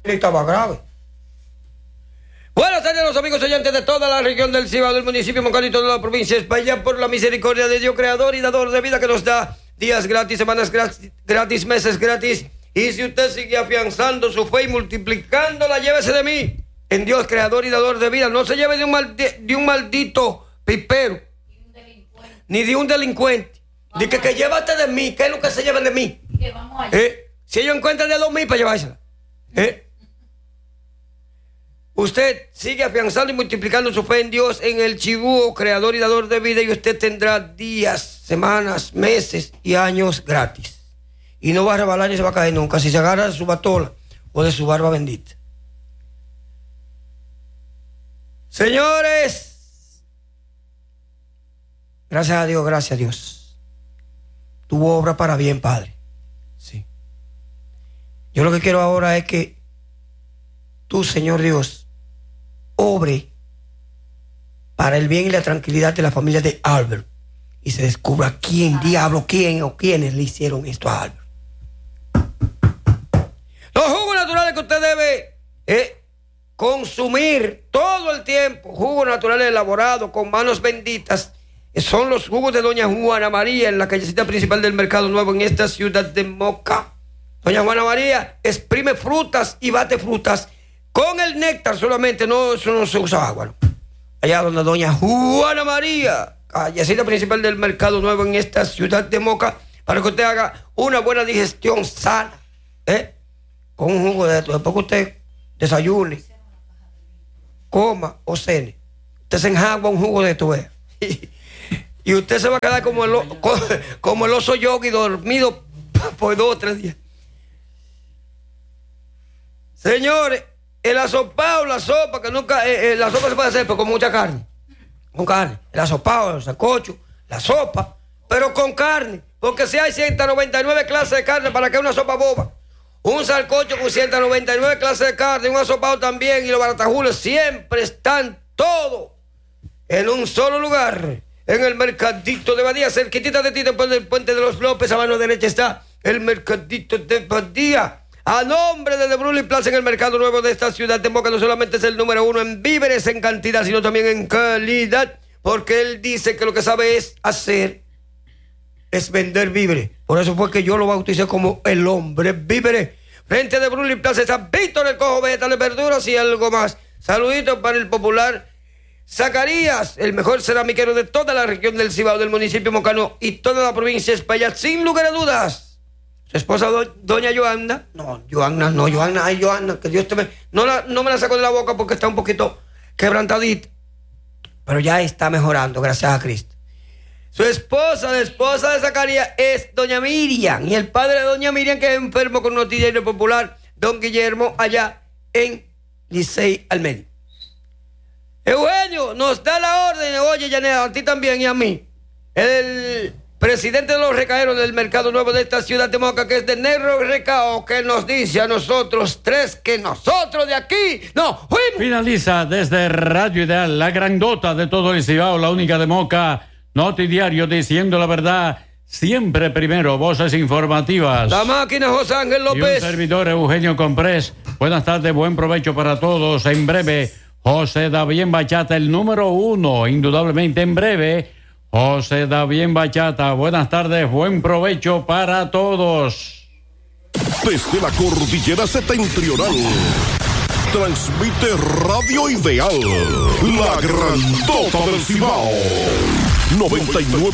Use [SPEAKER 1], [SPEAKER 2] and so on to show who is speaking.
[SPEAKER 1] estaba grave. Buenas tardes a los amigos oyentes de toda la región del Cibao, del municipio Moncano y toda la provincia de España, por la misericordia de Dios, creador y dador de vida, que nos da días gratis, semanas gratis, meses gratis. Y si usted sigue afianzando su fe y multiplicándola, llévese de mí, en Dios, creador y dador de vida. No se lleve de un maldito pipero, ni de un delincuente. De que llévate de mí. ¿Qué es lo que se llevan de mí? Si ellos encuentran de 2,000 para llevársela. Usted sigue afianzando y multiplicando su fe en Dios, en el Chibúo, creador y dador de vida, y usted tendrá días, semanas, meses y años gratis. Y no va a rebalar ni se va a caer nunca si se agarra de su batola o de su barba bendita. Señores, gracias a Dios, gracias a Dios. Tuvo obra para bien, Padre. Sí. Yo lo que quiero ahora es que tú, Señor Dios, obre para el bien y la tranquilidad de la familia de Albert y se descubra quién o quiénes le hicieron esto a Albert. Los jugos naturales que usted debe consumir todo el tiempo, jugos naturales elaborados con manos benditas, son los jugos de Doña Juana María, en la callecita principal del Mercado Nuevo, en esta ciudad de Moca. Doña Juana María exprime frutas y bate frutas con el néctar solamente, no, eso no se usa agua, ¿no? Allá donde Doña Juana María, callecita principal del Mercado Nuevo, en esta ciudad de Moca, para que usted haga una buena digestión sana, con un jugo de esto. Después que usted desayune, coma o cene, usted se enjagua un jugo de esto, y usted se va a quedar como el oso yogi, dormido por 2 o 3 días. Señores, el asopado, la sopa, que nunca, la sopa se puede hacer, pero con mucha carne. Con carne. El asopado, el sancocho, la sopa, pero con carne. Porque si hay 199 clases de carne, ¿para qué una sopa boba? Un sancocho con 199 clases de carne, un asopado también, y los baratajules siempre están todos en un solo lugar. En el Mercadito de Badía, cerquitita de ti, después del Puente de los López, a mano derecha está el Mercadito de Badía. A nombre de Brulli Plaza, en el Mercado Nuevo de esta ciudad de Moca, no solamente es el número 1 en víveres en cantidad, sino también en calidad, porque él dice que lo que sabe es hacer, es vender víveres. Por eso fue que yo lo bauticé como el hombre víveres. Frente de Brulli Plaza está Víctor el Cojo, vegetales, verduras y algo más. Saluditos para el popular Zacarías, el mejor ceramiquero de toda la región del Cibao, del municipio Mocano y toda la provincia de España, sin lugar a dudas. Su esposa, doña Joanna, Joanna, que Dios te me... No me la saco de la boca porque está un poquito quebrantadita, pero ya está mejorando, gracias a Cristo. Su esposa, la esposa de Zacarías, es doña Miriam, y el padre de doña Miriam, que es enfermo con noticiero popular, don Guillermo, allá en Licey Almería. Eugenio nos da la orden, oye, Janet, a ti también y a mí, el presidente de los recaeros del Mercado Nuevo de esta ciudad de Moca, que es de Negro Recao, que nos dice a nosotros 3 que nosotros de aquí no fuimos.
[SPEAKER 2] Finaliza desde Radio Ideal, la grandota de todo el Cibao, la única de Moca, Notidiario, diciendo la verdad, siempre primero, voces informativas.
[SPEAKER 1] La máquina José Ángel López.
[SPEAKER 2] Y un servidor, Eugenio Comprés. Buenas tardes, buen provecho para todos. En breve, José David Bachata, el número 1, indudablemente en breve. José David Bachata, buenas tardes, buen provecho para todos.
[SPEAKER 3] Desde la cordillera septentrional, transmite Radio Ideal, la grandota del Cibao, 99.